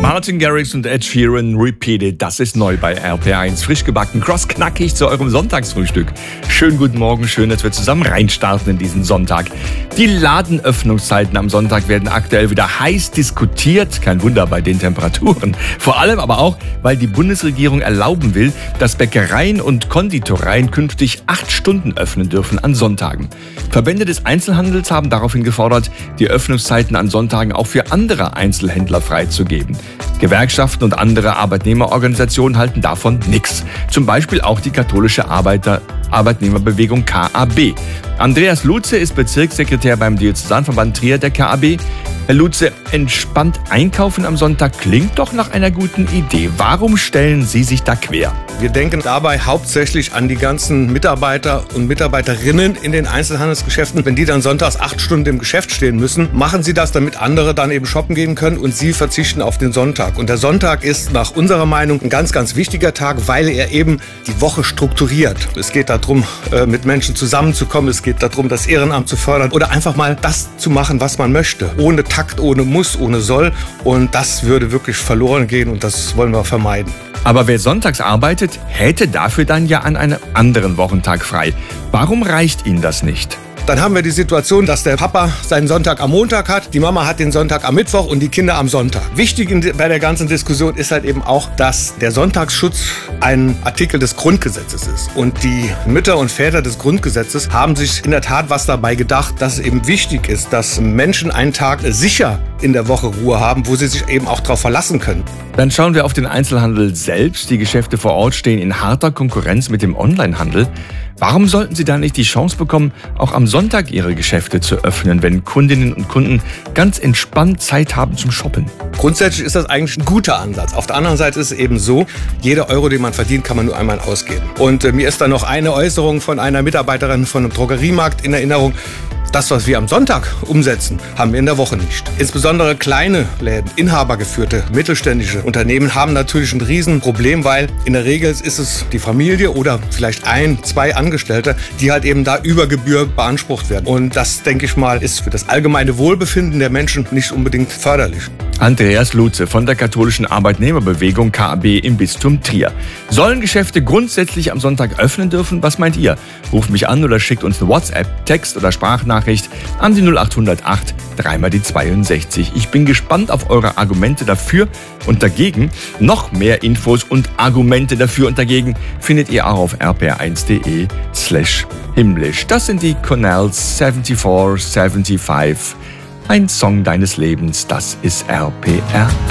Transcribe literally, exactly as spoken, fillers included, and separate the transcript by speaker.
Speaker 1: Martin Garrix und Ed Sheeran, Repeated, das ist neu bei R P eins. Frisch gebacken, crossknackig zu eurem Sonntagsfrühstück. Schönen guten Morgen, schön, dass wir zusammen reinstarten in diesen Sonntag. Die Ladenöffnungszeiten am Sonntag werden aktuell wieder heiß diskutiert. Kein Wunder bei den Temperaturen. Vor allem aber auch, weil die Bundesregierung erlauben will, dass Bäckereien und Konditoreien künftig acht Stunden öffnen dürfen an Sonntagen. Verbände des Einzelhandels haben daraufhin gefordert, die Öffnungszeiten an Sonntagen auch für andere Einzelhändler freizugeben. Gewerkschaften und andere Arbeitnehmerorganisationen halten davon nichts. Zum Beispiel auch die katholische Arbeiter Arbeitnehmerbewegung K A B. Andreas Lutze ist Bezirkssekretär beim Diözesanverband Trier der K A B. Herr Lutze, entspannt einkaufen am Sonntag klingt doch nach einer guten Idee. Warum stellen Sie sich da quer?
Speaker 2: Wir denken dabei hauptsächlich an die ganzen Mitarbeiter und Mitarbeiterinnen in den Einzelhandelsgeschäften. Wenn die dann sonntags acht Stunden im Geschäft stehen müssen, machen sie das, damit andere dann eben shoppen gehen können und sie verzichten auf den Sonntag. Und der Sonntag ist nach unserer Meinung ein ganz, ganz wichtiger Tag, weil er eben die Woche strukturiert. Es geht darum, mit Menschen zusammenzukommen. Es geht darum, das Ehrenamt zu fördern oder einfach mal das zu machen, was man möchte. Ohne Takt, ohne Muss, ohne Soll. Und das würde wirklich verloren gehen und das wollen wir vermeiden.
Speaker 1: Aber wer sonntags arbeitet, hätte dafür dann ja an einem anderen Wochentag frei. Warum reicht Ihnen das nicht?
Speaker 2: Dann haben wir die Situation, dass der Papa seinen Sonntag am Montag hat, die Mama hat den Sonntag am Mittwoch und die Kinder am Sonntag. Wichtig bei der ganzen Diskussion ist halt eben auch, dass der Sonntagsschutz ein Artikel des Grundgesetzes ist. Und die Mütter und Väter des Grundgesetzes haben sich in der Tat was dabei gedacht, dass es eben wichtig ist, dass Menschen einen Tag sicher in der Woche Ruhe haben, wo sie sich eben auch darauf verlassen können.
Speaker 1: Dann schauen wir auf den Einzelhandel selbst. Die Geschäfte vor Ort stehen in harter Konkurrenz mit dem Onlinehandel. Warum sollten Sie da nicht die Chance bekommen, auch am Sonntag Ihre Geschäfte zu öffnen, wenn Kundinnen und Kunden ganz entspannt Zeit haben zum Shoppen?
Speaker 2: Grundsätzlich ist das eigentlich ein guter Ansatz. Auf der anderen Seite ist es eben so, jeder Euro, den man verdient, kann man nur einmal ausgeben. Und äh, mir ist da noch eine Äußerung von einer Mitarbeiterin von einem Drogeriemarkt in Erinnerung. Das, was wir am Sonntag umsetzen, haben wir in der Woche nicht. Insbesondere kleine Läden, inhabergeführte, mittelständische Unternehmen haben natürlich ein Riesenproblem, weil in der Regel ist es die Familie oder vielleicht ein, zwei Angestellte, die halt eben da über Gebühr beansprucht werden. Und das, denke ich mal, ist für das allgemeine Wohlbefinden der Menschen nicht unbedingt förderlich.
Speaker 1: Andreas Lutze von der katholischen Arbeitnehmerbewegung K A B im Bistum Trier. Sollen Geschäfte grundsätzlich am Sonntag öffnen dürfen? Was meint ihr? Ruft mich an oder schickt uns eine WhatsApp, Text oder Sprachnachricht an die null acht null acht drei mal die zweiundsechzig. Ich bin gespannt auf eure Argumente dafür und dagegen. Noch mehr Infos und Argumente dafür und dagegen findet ihr auch auf r p r eins punkt d e slash himmlisch. Das sind die Cornells vierundsiebzig fünfundsiebzig. Ein Song deines Lebens, das ist R P R eins.